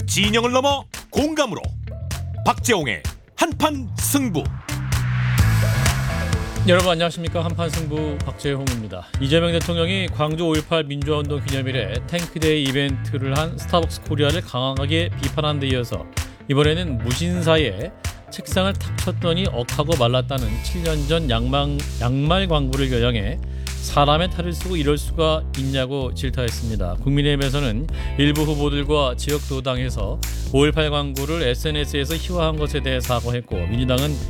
진영을 넘어 공감으로 박재홍의 한판 승부. 여러분 안녕하십니까. 한판 승부 박재홍입니다. 이재명 대통령이 광주 5.18 민주화운동 기념일에 탱크데이 이벤트를 한 스타벅스 코리아를 강하게 비판한 데 이어서 이번에는 무신사에 책상을 탁 쳤더니 억하고 말랐다는 7년 전 양말 광고를 겨냥해 사람의 탈을 쓰고 이럴 수가 있냐고 질타했습니다. 국민의힘에서는 일부 후보들과 지역도당에서 5.18 광고를 SNS에서 희화한 것에 대해 사과했고, 민주당은